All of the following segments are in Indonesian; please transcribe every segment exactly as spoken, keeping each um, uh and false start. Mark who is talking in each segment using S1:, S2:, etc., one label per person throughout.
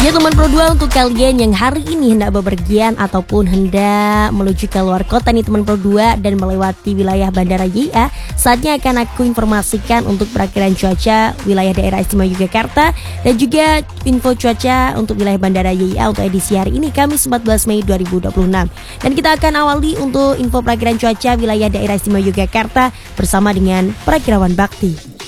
S1: Ya teman Pro dua, untuk kalian yang hari ini hendak bepergian ataupun hendak menuju ke luar kota nih teman Pro dua dan melewati wilayah Bandara Y I A, saatnya akan aku informasikan untuk perakiran cuaca wilayah daerah istimewa Yogyakarta dan juga info cuaca untuk wilayah Bandara Y I A untuk edisi hari ini Kamis empat belas Mei dua ribu dua puluh enam. Dan kita akan awali untuk info perakiran cuaca wilayah daerah istimewa Yogyakarta bersama dengan Perakirawan Bakti.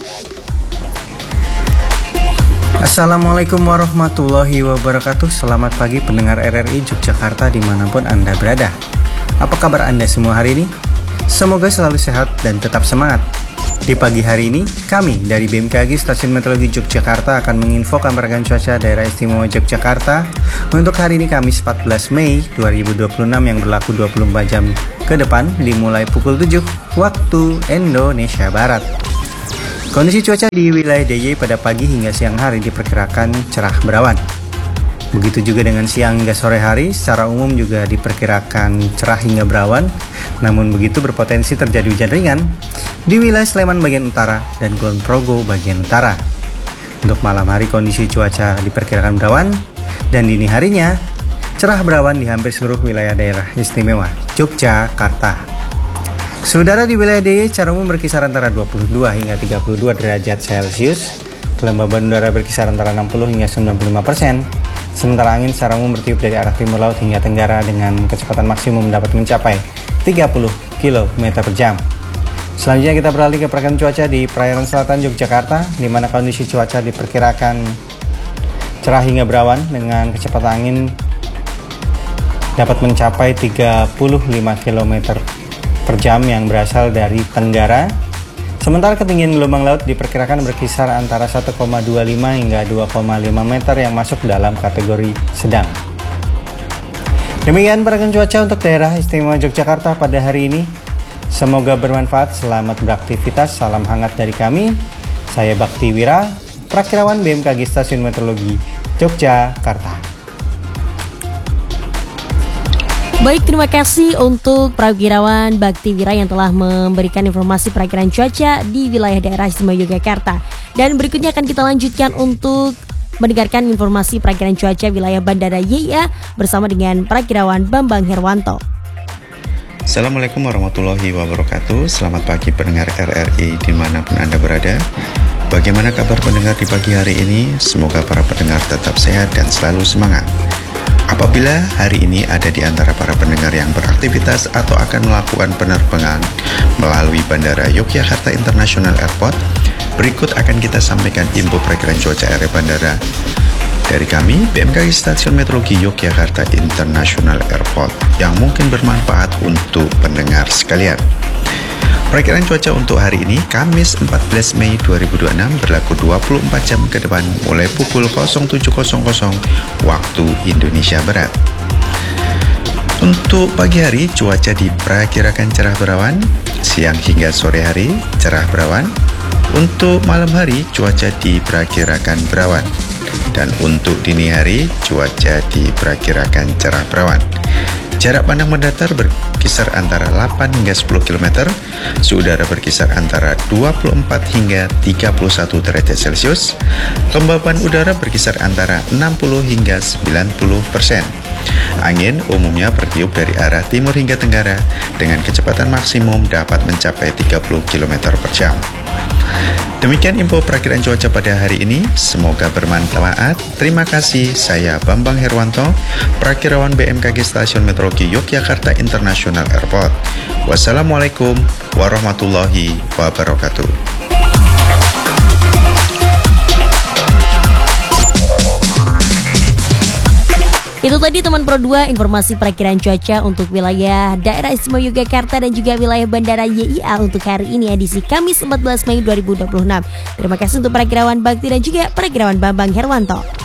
S2: Assalamualaikum warahmatullahi wabarakatuh. Selamat pagi pendengar R R I Yogyakarta dimanapun Anda berada. Apa kabar Anda semua hari ini? Semoga selalu sehat dan tetap semangat. Di pagi hari ini, kami dari B M K G Stasiun Meteorologi Yogyakarta akan menginfokan perakiran cuaca daerah istimewa Yogyakarta untuk hari ini Kamis empat belas Mei dua ribu dua puluh enam yang berlaku dua puluh empat jam ke depan dimulai pukul tujuh waktu Indonesia Barat. Kondisi cuaca di wilayah D I Y pada pagi hingga siang hari diperkirakan cerah berawan. Begitu juga dengan siang hingga sore hari, secara umum juga diperkirakan cerah hingga berawan. Namun begitu berpotensi terjadi hujan ringan di wilayah Sleman bagian utara dan Kulon Progo bagian utara. Untuk malam hari kondisi cuaca diperkirakan berawan dan dini harinya cerah berawan di hampir seluruh wilayah daerah istimewa Yogyakarta. Saudara, di wilayah D I Y secara umum berkisar antara dua puluh dua hingga tiga puluh dua derajat Celcius. Kelembaban udara berkisar antara enam puluh hingga sembilan puluh lima persen. Sementara angin secara umum bertiup dari arah timur laut hingga tenggara dengan kecepatan maksimum dapat mencapai tiga puluh kilometer per jam. Selanjutnya kita beralih ke perakiran cuaca di perairan selatan Yogyakarta, di mana kondisi cuaca diperkirakan cerah hingga berawan dengan kecepatan angin dapat mencapai tiga puluh lima kilometer per jam yang berasal dari tenggara. Sementara ketinggian gelombang laut diperkirakan berkisar antara satu koma dua lima hingga dua koma lima meter yang masuk dalam kategori sedang. Demikian perakiran cuaca untuk daerah istimewa Yogyakarta pada hari ini. Semoga bermanfaat. Selamat beraktivitas. Salam hangat dari kami. Saya Bakti Wira, Perakirawan B M K G Stasiun Meteorologi Yogyakarta.
S1: Baik, terima kasih untuk Perakirawan Bakti Wira yang telah memberikan informasi perakiran cuaca di wilayah daerah istimewa Yogyakarta. Dan berikutnya akan kita lanjutkan untuk mendengarkan informasi perakiran cuaca wilayah Bandara Y I A bersama dengan Perakirawan Bambang Herwanto.
S3: Assalamualaikum warahmatullahi wabarakatuh. Selamat pagi pendengar R R I dimanapun Anda berada. Bagaimana kabar pendengar di pagi hari ini? Semoga para pendengar tetap sehat dan selalu semangat. Apabila hari ini ada di antara para pendengar yang beraktivitas atau akan melakukan penerbangan melalui Bandara Yogyakarta International Airport, berikut akan kita sampaikan info perakiran cuaca area bandara dari kami, B M K G Stasiun Meteorologi Yogyakarta International Airport, yang mungkin bermanfaat untuk pendengar sekalian. Perakiran cuaca untuk hari ini, Kamis empat belas Mei dua ribu dua puluh enam, berlaku dua puluh empat jam ke depan mulai pukul tujuh waktu Indonesia Barat. Untuk pagi hari, cuaca diperkirakan cerah berawan, siang hingga sore hari cerah berawan. Untuk malam hari, cuaca diperkirakan berawan. Dan untuk dini hari, cuaca diperkirakan cerah berawan. Jarak pandang mendatar berkisar antara delapan hingga sepuluh kilometer, suhu udara berkisar antara dua puluh empat hingga tiga puluh satu derajat Celcius, kelembaban udara berkisar antara enam puluh hingga sembilan puluh persen. Angin umumnya bertiup dari arah timur hingga tenggara dengan kecepatan maksimum dapat mencapai tiga puluh kilometer per jam. Demikian info perakiran cuaca pada hari ini. Semoga bermanfaat. Terima kasih. Saya Bambang Herwanto, Perakirawan B M K G Stasiun Meteorologi Yogyakarta International Airport. Wassalamualaikum warahmatullahi wabarakatuh.
S1: Itu tadi teman Pro dua, informasi perakiran cuaca untuk wilayah daerah istimewa Yogyakarta dan juga wilayah Bandara Y I A untuk hari ini edisi Kamis empat belas Mei dua ribu dua puluh enam. Terima kasih untuk Perakirawan Bakti dan juga Perakirawan Bambang Herwanto.